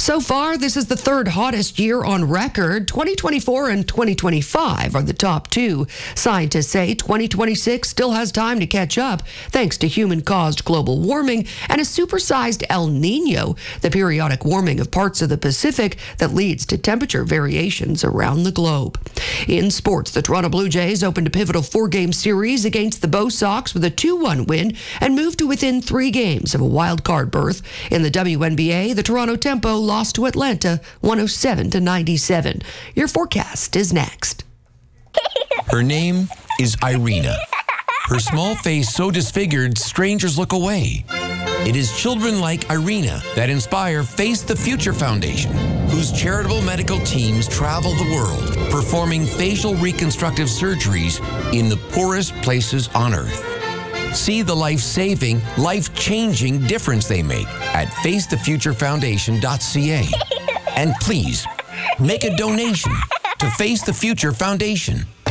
So far, this is the third hottest year on record. 2024 and 2025 are the top two. Scientists say 2026 still has time to catch up thanks to human-caused global warming and a supersized El Nino, the periodic warming of parts of the Pacific that leads to temperature variations around the globe. In sports, the Toronto Blue Jays opened a pivotal four-game series against the Bo Sox with a 2-1 win and moved to within 3 games of a wild-card berth. In the WNBA, the Toronto Tempo lost to Atlanta 107-97. Your forecast is next. Her name is Irina. Her small face so disfigured, strangers look away. It is children like Irina that inspire Face the Future Foundation, whose charitable medical teams travel the world, performing facial reconstructive surgeries in the poorest places on Earth. See the life-saving, life-changing difference they make at facethefuturefoundation.ca. And please, make a donation to Face the Future Foundation.